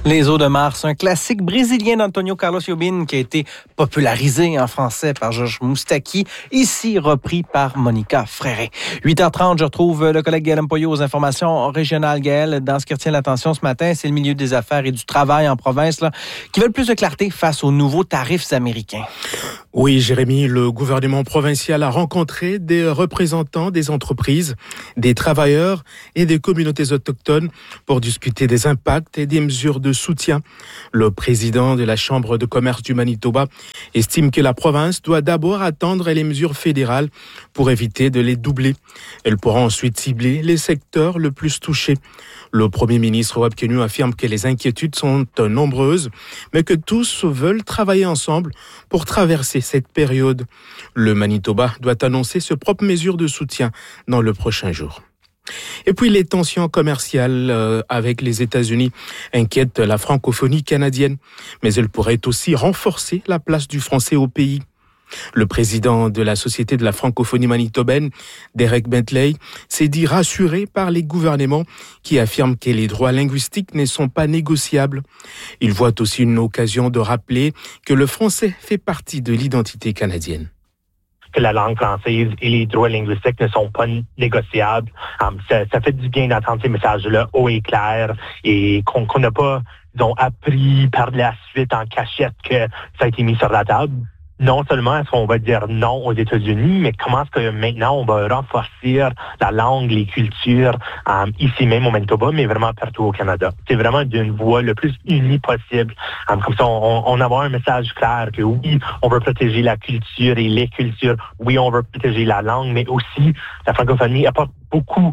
Les eaux de Mars, un classique brésilien d'Antonio Carlos Jobim qui a été popularisé en français par Georges Moustaki, ici repris par Monica Fréré. 8h30, je retrouve le collègue Gaël Mpoyo aux informations régionales. Gaël, dans ce qui retient l'attention ce matin, c'est le milieu des affaires et du travail en province là, qui veulent plus de clarté face aux nouveaux tarifs américains. Oui, Jérémy, le gouvernement provincial a rencontré des représentants des entreprises, des travailleurs et des communautés autochtones pour discuter des impacts et des mesures de soutien. Le président de la Chambre de commerce du Manitoba estime que la province doit d'abord attendre les mesures fédérales pour éviter de les doubler. Elle pourra ensuite cibler les secteurs le plus touchés. Le premier ministre Wab Kinew affirme que les inquiétudes sont nombreuses, mais que tous veulent travailler ensemble pour traverser cette période. Le Manitoba doit annoncer ses propres mesures de soutien dans le prochain jour. Et puis les tensions commerciales avec les États-Unis inquiètent la francophonie canadienne, mais elles pourraient aussi renforcer la place du français au pays. Le président de la Société de la francophonie manitobaine, Derek Bentley, s'est dit rassuré par les gouvernements qui affirment que les droits linguistiques ne sont pas négociables. Il voit aussi une occasion de rappeler que le français fait partie de l'identité canadienne. Que la langue française et les droits linguistiques ne sont pas négociables. Ça fait du bien d'entendre ces messages-là haut et clair et qu'on n'a pas, appris par la suite en cachette que ça a été mis sur la table. Non seulement est-ce qu'on va dire non aux États-Unis, mais comment est-ce que maintenant on va renforcer la langue, les cultures, ici même au Manitoba, mais vraiment partout au Canada. C'est vraiment d'une voix le plus unie possible. Comme ça, on a un message clair que oui, on veut protéger la culture et les cultures. Oui, on veut protéger la langue, mais aussi la francophonie apporte beaucoup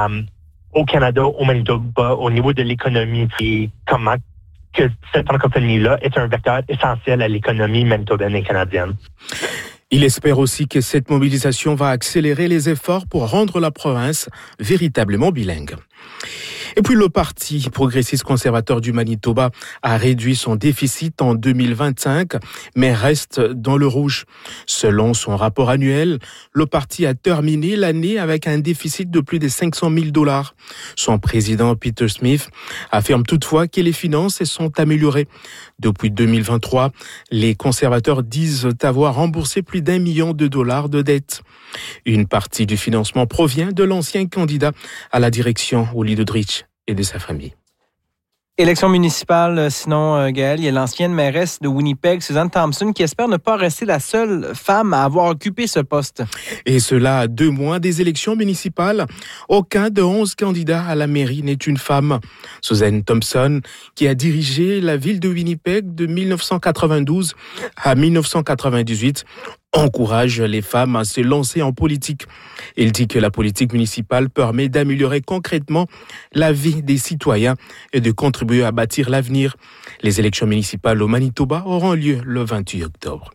au Canada, au Manitoba, au niveau de l'économie et comment que cette francophonie-là est un vecteur essentiel à l'économie manitobaine et canadienne. Il espère aussi que cette mobilisation va accélérer les efforts pour rendre la province véritablement bilingue. Et puis le Parti progressiste conservateur du Manitoba a réduit son déficit en 2025, mais reste dans le rouge. Selon son rapport annuel, le parti a terminé l'année avec un déficit de plus de 500 000 $. Son président Peter Smith affirme toutefois que les finances sont améliorées. Depuis 2023, les conservateurs disent avoir remboursé plus d'1 million de $ de dettes. Une partie du financement provient de l'ancien candidat à la direction, Uli Dodridge, et de sa famille. Élection municipale, sinon, Gaël, il y a l'ancienne mairesse de Winnipeg, Suzanne Thompson, qui espère ne pas rester la seule femme à avoir occupé ce poste. Et cela à 2 mois des élections municipales. Aucun de 11 candidats à la mairie n'est une femme. Suzanne Thompson, qui a dirigé la ville de Winnipeg de 1992 à 1998, encourage les femmes à se lancer en politique. Il dit que la politique municipale permet d'améliorer concrètement la vie des citoyens et de contribuer à bâtir l'avenir. Les élections municipales au Manitoba auront lieu le 28 octobre.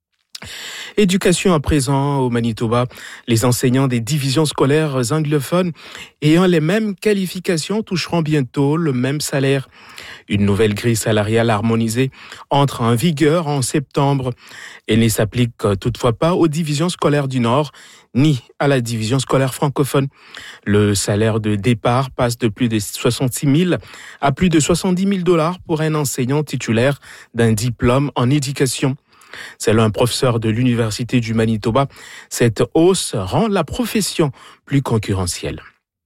Éducation à présent au Manitoba. Les enseignants des divisions scolaires anglophones ayant les mêmes qualifications toucheront bientôt le même salaire. Une nouvelle grille salariale harmonisée entre en vigueur en septembre. Elle ne s'applique toutefois pas aux divisions scolaires du Nord ni à la division scolaire francophone. Le salaire de départ passe de plus de 66 000 à plus de 70 000 $ pour un enseignant titulaire d'un diplôme en éducation. Selon un professeur de l'Université du Manitoba, cette hausse rend la profession plus concurrentielle.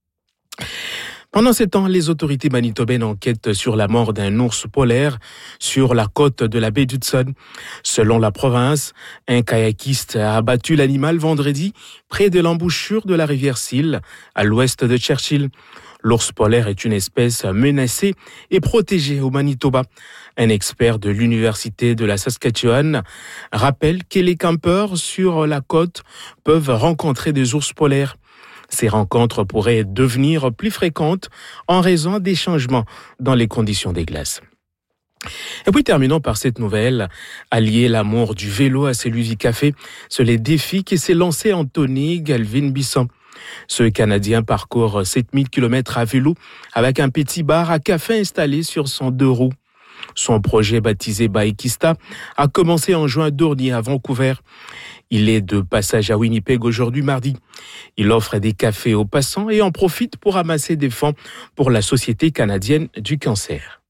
Pendant ce temps, les autorités manitobaines enquêtent sur la mort d'un ours polaire sur la côte de la baie d'Hudson. Selon la province, un kayakiste a abattu l'animal vendredi près de l'embouchure de la rivière Seal, à l'ouest de Churchill. L'ours polaire est une espèce menacée et protégée au Manitoba. Un expert de l'Université de la Saskatchewan rappelle que les campeurs sur la côte peuvent rencontrer des ours polaires. Ces rencontres pourraient devenir plus fréquentes en raison des changements dans les conditions des glaces. Et puis terminons par cette nouvelle. Allier l'amour du vélo à celui du café, c'est les défis qui s'est lancé Anthony Galvin Bisson. Ce Canadien parcourt 7000 km à vélo avec un petit bar à café installé sur son 2 roues. Son projet baptisé Bikista a commencé en juin dernier à Vancouver. Il est de passage à Winnipeg aujourd'hui mardi. Il offre des cafés aux passants et en profite pour amasser des fonds pour la Société canadienne du cancer.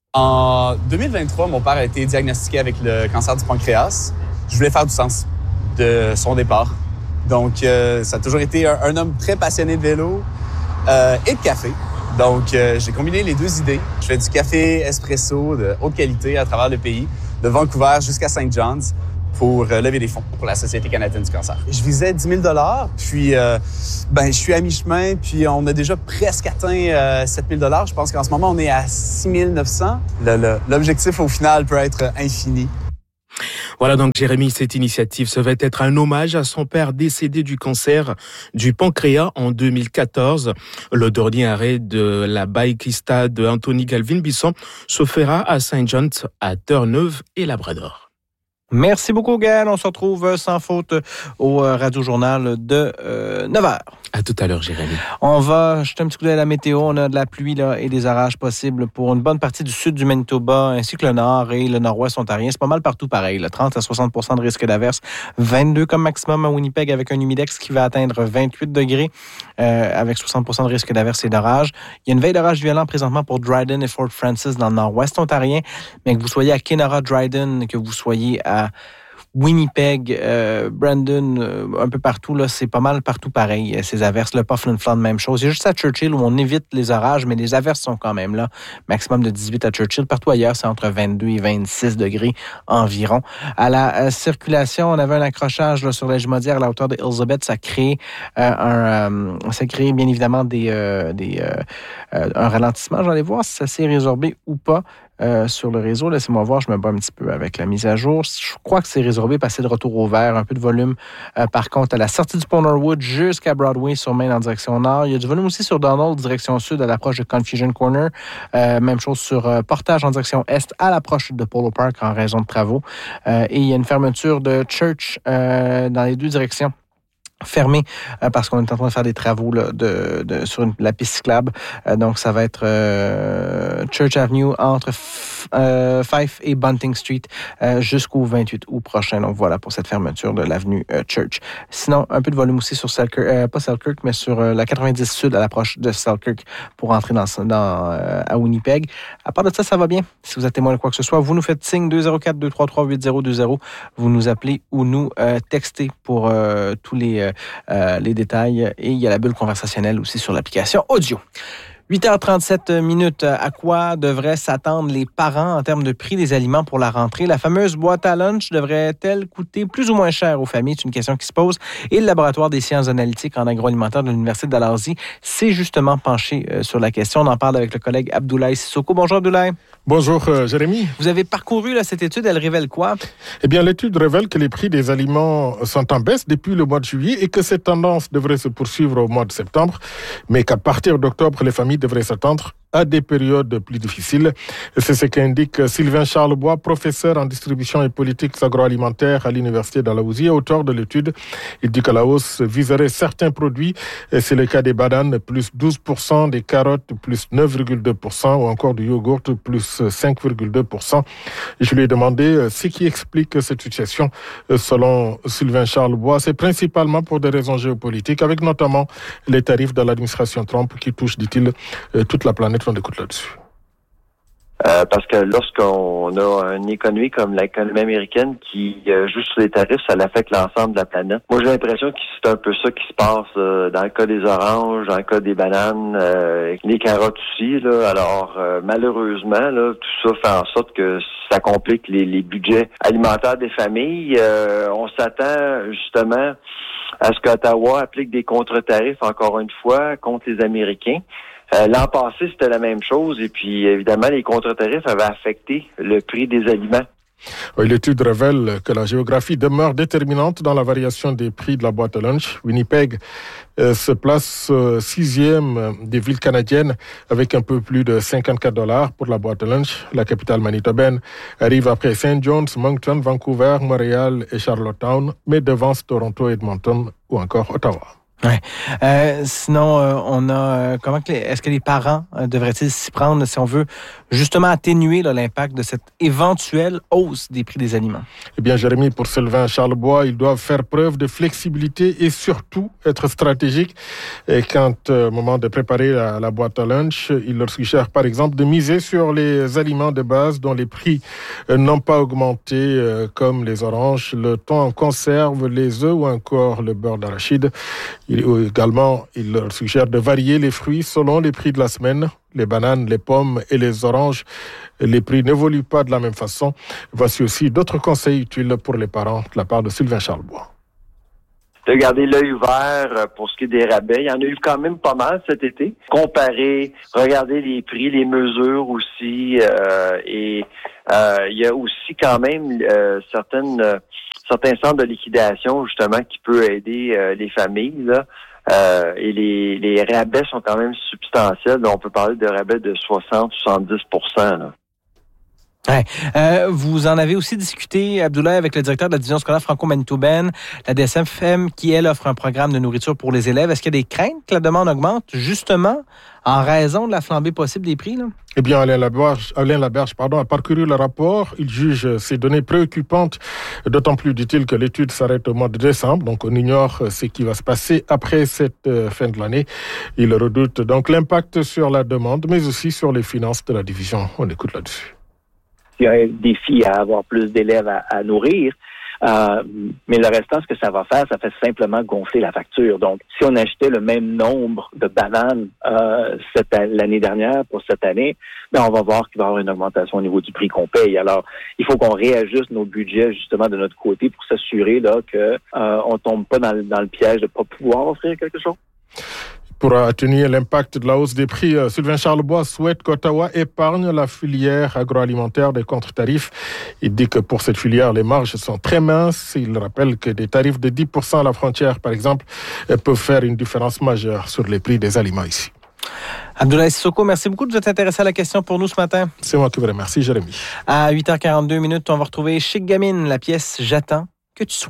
En 2023, mon père a été diagnostiqué avec le cancer du pancréas. Je voulais faire du sens de son départ. Donc, ça a toujours été un homme très passionné de vélo et de café. Donc, j'ai combiné les deux idées. Je fais du café espresso de haute qualité à travers le pays, de Vancouver jusqu'à St. John's, pour lever des fonds pour la Société canadienne du cancer. Je visais 10 000 $, puis je suis à mi-chemin, puis on a déjà presque atteint 7 000 $. Je pense qu'en ce moment, on est à 6 900. L'objectif, au final, peut être infini. Voilà donc Jérémy, cette initiative se veut être un hommage à son père décédé du cancer du pancréas en 2014. Le dernier arrêt de la bikista de Anthony Galvin-Bisson se fera à St. John's, à Terre-Neuve et Labrador. Merci beaucoup, Gaël. On se retrouve sans faute au Radio-Journal de 9h. À tout à l'heure, Jérémy. On va jeter un petit coup d'œil à la météo. On a de la pluie là, et des orages possibles pour une bonne partie du sud du Manitoba, ainsi que le nord et le nord-ouest ontarien. C'est pas mal partout pareil. Là, 30 à 60% de risque d'averse. 22 comme maximum à Winnipeg avec un humidex qui va atteindre 28 degrés avec 60% de risque d'averse et d'orage. Il y a une veille d'orage violent présentement pour Dryden et Fort Francis dans le nord-ouest ontarien. Mais que vous soyez à Kenora, Dryden, que vous soyez à Winnipeg, Brandon, un peu partout, là, c'est pas mal partout pareil, ces averses. Le Puffin Flood, même chose. Il y a juste à Churchill où on évite les orages, mais les averses sont quand même là. Maximum de 18 à Churchill. Partout ailleurs, c'est entre 22 et 26 degrés environ. À la circulation, on avait un accrochage là, sur la Jumaudière à la hauteur de Elizabeth. Ça crée ça crée bien évidemment un ralentissement. J'allais voir si ça s'est résorbé ou pas. Sur le réseau. Laissez-moi voir, je me bats un petit peu avec la mise à jour. Je crois que c'est résorbé, passé de retour au vert, un peu de volume. Par contre, à la sortie du pont Norwood jusqu'à Broadway sur Main en direction nord. Il y a du volume aussi sur Donald, direction sud, à l'approche de Confusion Corner. Même chose sur Portage en direction est, à l'approche de Polo Park en raison de travaux. Et il y a une fermeture de Church dans les deux directions. Fermé parce qu'on est en train de faire des travaux là, sur la piste cyclable. Donc, ça va être Church Avenue entre Fife et Bunting Street jusqu'au 28 août prochain. Donc, voilà pour cette fermeture de l'avenue Church. Sinon, un peu de volume aussi sur Selkirk, pas Selkirk, mais sur la 90 Sud à l'approche de Selkirk pour entrer à Winnipeg. À part de ça, ça va bien. Si vous êtes témoin de quoi que ce soit, vous nous faites signe 204-233-8020. Vous nous appelez ou nous textez pour tous les détails. Et il y a la bulle conversationnelle aussi sur l'application audio. 8h37. À quoi devraient s'attendre les parents en termes de prix des aliments pour la rentrée? La fameuse boîte à lunch devrait-elle coûter plus ou moins cher aux familles? C'est une question qui se pose. Et le laboratoire des sciences analytiques en agroalimentaire de l'Université de Dalhousie s'est justement penché sur la question. On en parle avec le collègue Abdoulaye Sissoko. Bonjour Abdoulaye. Bonjour Jérémy. Vous avez parcouru là, cette étude, elle révèle quoi? Eh bien, l'étude révèle que les prix des aliments sont en baisse depuis le mois de juillet et que cette tendance devrait se poursuivre au mois de septembre, mais qu'à partir d'octobre, les familles devraient s'attendre à des périodes plus difficiles. C'est ce qu'indique Sylvain Charlebois, professeur en distribution et politiques agroalimentaires à l'Université de Dalhousie, auteur de l'étude. Il dit que la hausse viserait certains produits. C'est le cas des bananes, plus 12%, des carottes, plus 9,2%, ou encore du yogourt, plus 5,2%. Je lui ai demandé ce qui explique cette situation. Selon Sylvain Charlebois, c'est principalement pour des raisons géopolitiques, avec notamment les tarifs de l'administration Trump qui touchent, dit-il, toute la planète. On écoute là-dessus. Parce que lorsqu'on a une économie comme l'économie américaine qui joue sur les tarifs, ça affecte l'ensemble de la planète. Moi, j'ai l'impression que c'est un peu ça qui se passe dans le cas des oranges, dans le cas des bananes, les carottes aussi. Là. Alors, malheureusement, là, tout ça fait en sorte que ça complique les budgets alimentaires des familles. On s'attend justement à ce qu'Ottawa applique des contre-tarifs, encore une fois, contre les Américains. L'an passé, c'était la même chose et puis évidemment, les contre-tarifs avaient affecté le prix des aliments. Oui, l'étude révèle que la géographie demeure déterminante dans la variation des prix de la boîte à lunch. Winnipeg se place 6e des villes canadiennes avec un peu plus de $54 pour la boîte à lunch. La capitale manitobaine arrive après St. John's, Moncton, Vancouver, Montréal et Charlottetown, mais devance Toronto, Edmonton ou encore Ottawa. Ouais. Sinon, on a est-ce que les parents devraient-ils s'y prendre si on veut justement atténuer l'impact de cette éventuelle hausse des prix des aliments? Eh bien, Jérémy, pour Sylvain Charlebois, ils doivent faire preuve de flexibilité et surtout être stratégiques. Et quand au moment de préparer la boîte à lunch, il leur suggère par exemple de miser sur les aliments de base dont les prix n'ont pas augmenté, comme les oranges, le thon en conserve, les œufs ou encore le beurre d'arachide. Également, il leur suggère de varier les fruits selon les prix de la semaine. Les bananes, les pommes et les oranges, les prix n'évoluent pas de la même façon. Voici aussi d'autres conseils utiles pour les parents de la part de Sylvain Charlebois. De garder l'œil ouvert pour ce qui est des rabais. Il y en a eu quand même pas mal cet été. Comparer, regarder les prix, les mesures aussi. Il y a aussi quand même certains centres de liquidation, justement, qui peuvent aider les familles, là. Et les rabais sont quand même substantiels. On peut parler de rabais de 60-70%. Là. Ouais. Vous en avez aussi discuté, Abdoulaye, avec le directeur de la division scolaire franco-manitobaine, la DSFM, qui, elle, offre un programme de nourriture pour les élèves. Est-ce qu'il y a des craintes que la demande augmente, justement, en raison de la flambée possible des prix, là? Eh bien, Alain Laberge a parcouru le rapport. Il juge ces données préoccupantes, d'autant plus, dit-il, que l'étude s'arrête au mois de décembre. Donc, on ignore ce qui va se passer après cette fin de l'année. Il redoute donc l'impact sur la demande, mais aussi sur les finances de la division. On écoute là-dessus. Il y a un défi à avoir plus d'élèves à nourrir. Mais le restant, ce que ça va faire, ça fait simplement gonfler la facture. Donc, si on achetait le même nombre de bananes l'année dernière pour cette année, ben on va voir qu'il va y avoir une augmentation au niveau du prix qu'on paye. Alors, il faut qu'on réajuste nos budgets justement de notre côté pour s'assurer là que on tombe pas dans le piège de pas pouvoir offrir quelque chose. Pour atténuer l'impact de la hausse des prix, Sylvain Charlebois souhaite qu'Ottawa épargne la filière agroalimentaire des contre-tarifs. Il dit que pour cette filière, les marges sont très minces. Il rappelle que des tarifs de 10% à la frontière, par exemple, peuvent faire une différence majeure sur les prix des aliments ici. Abdoulaye Sissoko, merci beaucoup de vous être intéressé à la question pour nous ce matin. C'est moi qui vous remercie, Jérémy. À 8h42, on va retrouver Chic Gamine, la pièce « J'attends que tu sois là ».